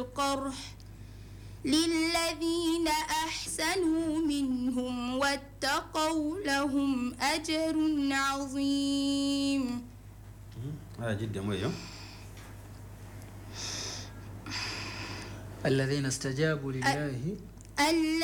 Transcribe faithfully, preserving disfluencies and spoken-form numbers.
القرح للذين أحسنوا منهم واتقوا لهم أجر عظيم. هذا جدا مهم. الذين استجابوا لله